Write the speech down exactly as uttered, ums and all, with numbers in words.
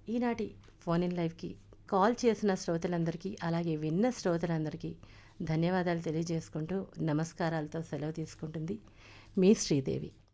ఈనాటి phone in లైవ్కి call చేసిన శ్రోతలందరికీ అలాగే విన్న శ్రోతలందరికీ ధన్యవాదాలు తెలియజేసుకుంటూ నమస్కారాలతో సెలవు తీసుకుంటుంది మీ శ్రీదేవి.